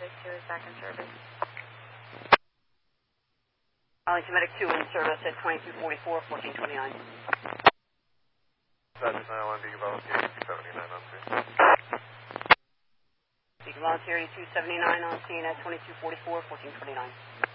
Medic 2 is back in service. Arlington Medic 2 in service at 2244, 1429. Sergeant ILM, Beacon Volunteer 279 on scene. Beacon Volunteer 279 on scene at 2244, 1429.